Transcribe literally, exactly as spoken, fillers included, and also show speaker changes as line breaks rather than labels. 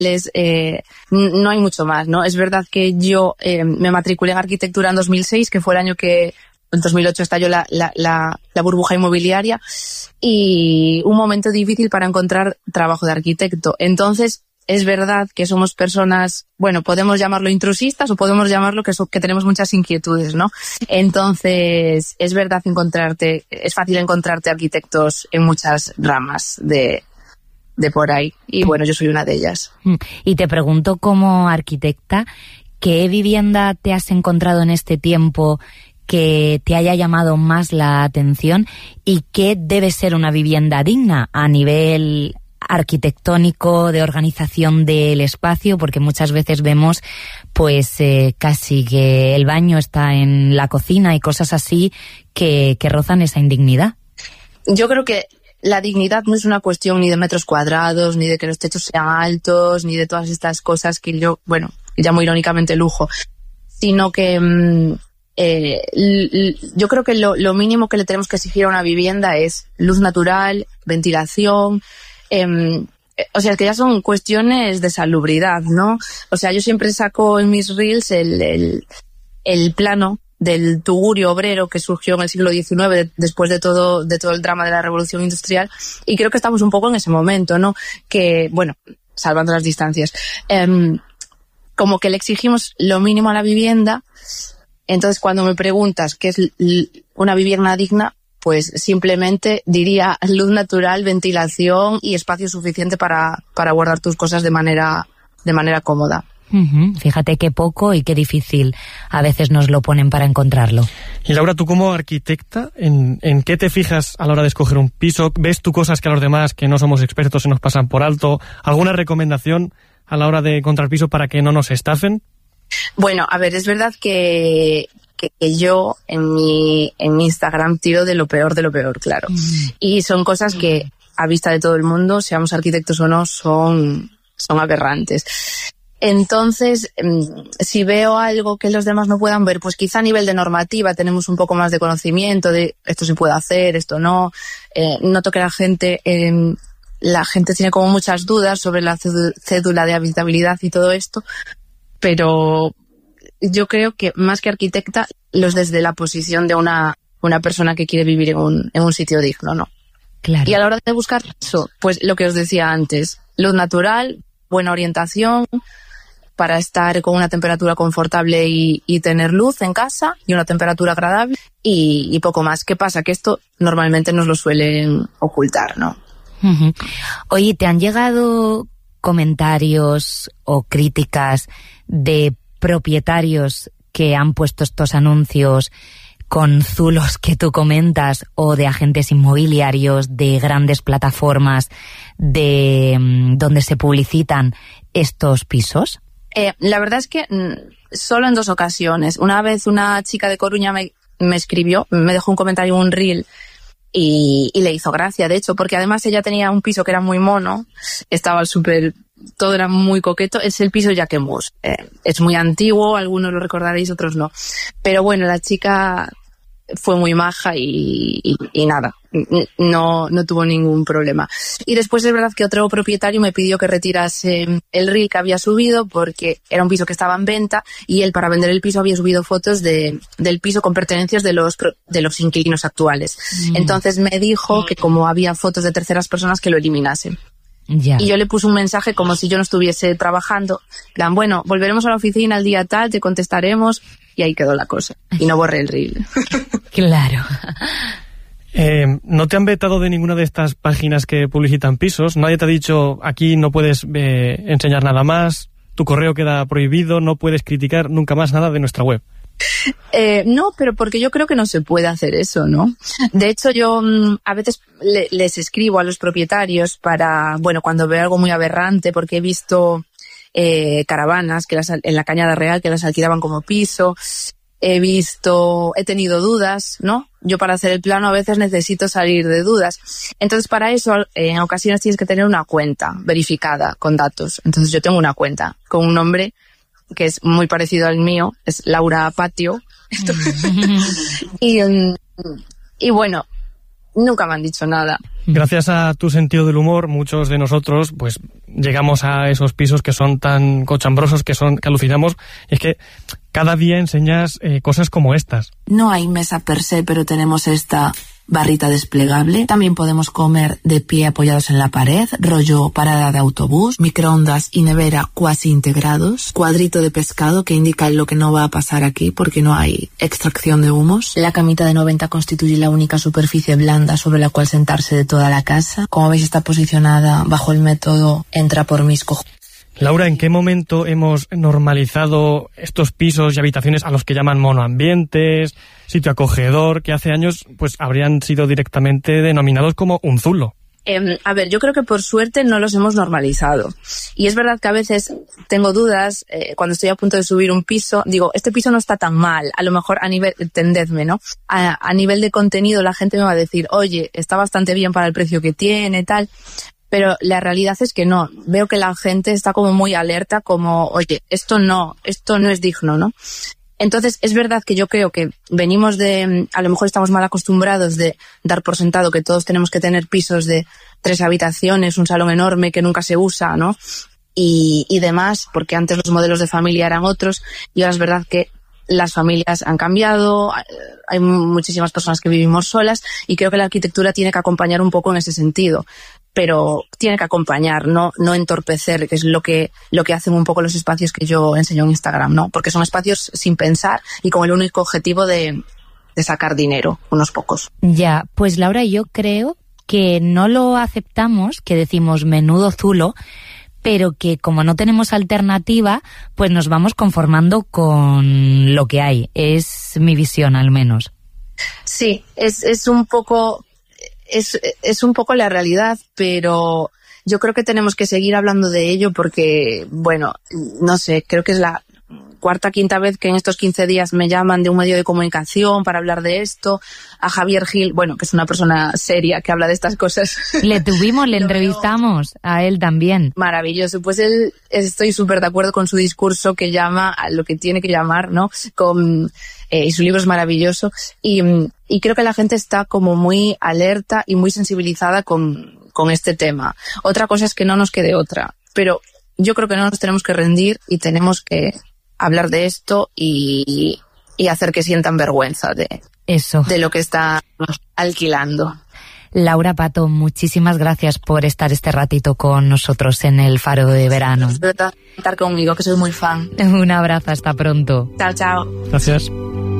eh, no hay mucho más, ¿no? Es verdad que yo eh, me matriculé en arquitectura en dos mil seis, que fue el año que en dos mil ocho estalló la, la, la, la burbuja inmobiliaria, y un momento difícil para encontrar trabajo de arquitecto. Entonces, es verdad que somos personas, bueno, podemos llamarlo intrusistas o podemos llamarlo que, so, que tenemos muchas inquietudes, ¿no? Entonces, es verdad encontrarte, es fácil encontrarte arquitectos en muchas ramas de, de por ahí. Y bueno, yo soy una de ellas.
Y te pregunto, como arquitecta, ¿qué vivienda te has encontrado en este tiempo que te haya llamado más la atención? ¿Y qué debe ser una vivienda digna a nivel arquitectónico, de organización del espacio? Porque muchas veces vemos pues eh, casi que el baño está en la cocina y cosas así que, que rozan esa indignidad.
Yo creo que la dignidad no es una cuestión ni de metros cuadrados, ni de que los techos sean altos, ni de todas estas cosas que yo, bueno, llamo irónicamente lujo, sino que mmm, eh, l- l- yo creo que lo, lo mínimo que le tenemos que exigir a una vivienda es luz natural, ventilación. Eh, o sea, que ya son cuestiones de salubridad, ¿no? O sea, yo siempre saco en mis reels el, el, el plano del tugurio obrero que surgió en el siglo diecinueve de, después de todo, de todo el drama de la revolución industrial, y creo que estamos un poco en ese momento, ¿no? Que, bueno, salvando las distancias, eh, como que le exigimos lo mínimo a la vivienda. Entonces, cuando me preguntas qué es l- una vivienda digna, pues simplemente diría luz natural, ventilación y espacio suficiente para, para guardar tus cosas de manera, de manera cómoda.
Uh-huh. Fíjate qué poco y qué difícil a veces nos lo ponen para encontrarlo.
Y Laura, tú como arquitecta, ¿en, en qué te fijas a la hora de escoger un piso? ¿Ves tú cosas que a los demás, que no somos expertos, se nos pasan por alto? ¿Alguna recomendación a la hora de encontrar piso para que no nos estafen?
Bueno, a ver, es verdad que... Que, que yo en mi, en mi Instagram tiro de lo peor de lo peor, claro. Mm. Y son cosas que, a vista de todo el mundo, seamos arquitectos o no, son, son aberrantes. Entonces, si veo algo que los demás no puedan ver, pues quizá a nivel de normativa tenemos un poco más de conocimiento de esto se puede hacer, esto no. Eh, noto que la gente, eh, la gente tiene como muchas dudas sobre la cédula de habitabilidad y todo esto, pero yo creo que más que arquitecta, los desde la posición de una, una persona que quiere vivir en un, en un sitio digno, ¿no?
Claro.
Y a la hora de buscar eso, pues lo que os decía antes, luz natural, buena orientación, para estar con una temperatura confortable y, y tener luz en casa y una temperatura agradable y, y poco más. ¿Qué pasa? Que esto normalmente nos lo suelen ocultar, ¿no?
Uh-huh. Oye, ¿te han llegado comentarios o críticas de propietarios que han puesto estos anuncios con zulos que tú comentas, o de agentes inmobiliarios, de grandes plataformas de donde se publicitan estos pisos?
Eh, la verdad es que mm, solo en dos ocasiones. Una vez una chica de Coruña me, me escribió, me dejó un comentario en un reel y, y le hizo gracia, de hecho, porque además ella tenía un piso que era muy mono, estaba súper... todo era muy coqueto, es el piso Jacquemus. Eh, es muy antiguo, algunos lo recordaréis, otros no. Pero bueno, la chica fue muy maja y, y, y nada, no, no tuvo ningún problema. Y después es verdad que otro propietario me pidió que retirase el reel que había subido porque era un piso que estaba en venta y él, para vender el piso, había subido fotos de, del piso con pertenencias de los, de los inquilinos actuales. Mm. Entonces me dijo que como había fotos de terceras personas, que lo eliminase.
Ya.
Y yo le puse un mensaje como si yo no estuviese trabajando. Plan, bueno, volveremos a la oficina el día tal, te contestaremos, y ahí quedó la cosa. Y no borré el reel.
Claro.
Eh, ¿No te han vetado de ninguna de estas páginas que publicitan pisos? ¿Nadie te ha dicho aquí no puedes eh, enseñar nada más, tu correo queda prohibido, no puedes criticar nunca más nada de nuestra web?
Eh, no, pero porque yo creo que no se puede hacer eso, ¿no? De hecho, yo mmm, a veces le, les escribo a los propietarios para, bueno, cuando veo algo muy aberrante, porque he visto eh, caravanas que las, en la Cañada Real que las alquilaban como piso, he visto, he tenido dudas, ¿no? Yo para hacer el plano a veces necesito salir de dudas. Entonces, para eso, en ocasiones tienes que tener una cuenta verificada con datos. Entonces, yo tengo una cuenta con un nombre que es muy parecido al mío, es Laura Patio. y, y bueno, nunca me han dicho nada.
Gracias a tu sentido del humor, muchos de nosotros pues llegamos a esos pisos que son tan cochambrosos, que son que alucinamos. Y es que cada día enseñas eh, cosas como estas.
No hay mesa per se, pero tenemos esta barrita desplegable. También podemos comer de pie apoyados en la pared, rollo parada de autobús, microondas y nevera cuasi integrados, cuadrito de pescado que indica lo que no va a pasar aquí porque no hay extracción de humos. La camita de noventa constituye la única superficie blanda sobre la cual sentarse de toda la casa. Como veis, está posicionada bajo el método entra por mis cojones.
Laura, ¿en qué momento hemos normalizado estos pisos y habitaciones a los que llaman monoambientes, sitio acogedor, que hace años pues habrían sido directamente denominados como un zulo?
Eh, a ver, yo creo que por suerte no los hemos normalizado. Y es verdad que a veces tengo dudas, eh, cuando estoy a punto de subir un piso, digo, este piso no está tan mal, a lo mejor a nivel, entendedme, ¿no? A, a nivel de contenido la gente me va a decir, oye, está bastante bien para el precio que tiene, tal. Pero la realidad es que no. Veo que la gente está como muy alerta, como, oye, esto no, esto no es digno, ¿no? Entonces, es verdad que yo creo que venimos de, a lo mejor estamos mal acostumbrados de dar por sentado que todos tenemos que tener pisos de tres habitaciones, un salón enorme que nunca se usa, ¿no? Y, y demás, porque antes los modelos de familia eran otros, y ahora es verdad que las familias han cambiado, hay muchísimas personas que vivimos solas, y creo que la arquitectura tiene que acompañar un poco en ese sentido. Pero tiene que acompañar, no, no entorpecer, que es lo que, lo que hacen un poco los espacios que yo enseño en Instagram, ¿no? Porque son espacios sin pensar y con el único objetivo de, de sacar dinero, unos pocos.
Ya, pues Laura, yo creo que no lo aceptamos, que decimos menudo zulo, pero que como no tenemos alternativa, pues nos vamos conformando con lo que hay. Es mi visión, al menos.
Sí, es, es un poco... Es, es un poco la realidad, pero yo creo que tenemos que seguir hablando de ello porque, bueno, no sé, creo que es la cuarta, quinta vez que en estos quince días me llaman de un medio de comunicación para hablar de esto. A Javier Gil, bueno, que es una persona seria que habla de estas cosas.
Le tuvimos, le entrevistamos a él también.
Maravilloso, pues él, estoy súper de acuerdo con su discurso que llama a lo que tiene que llamar, ¿no? Con... Eh, y su libro es maravilloso y, y creo que la gente está como muy alerta y muy sensibilizada con, con este tema. Otra cosa es que no nos quede otra, pero yo creo que no nos tenemos que rendir y tenemos que hablar de esto y, y hacer que sientan vergüenza de,
Eso.
de lo que están alquilando.
Laura Pato, muchísimas gracias por estar este ratito con nosotros en el Faro de Verano.
Es verdad, estar conmigo, que soy muy fan.
Un abrazo, hasta pronto.
Chao, chao.
Gracias.